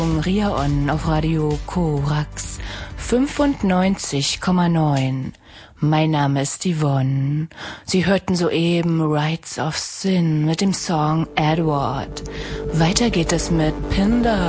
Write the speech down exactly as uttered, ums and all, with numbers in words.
Ria On auf Radio Korax fünfundneunzig Komma neun. Mein Name ist Yvonne. Sie hörten soeben Rights of Sin mit dem Song Edward. Weiter geht es mit Pinder.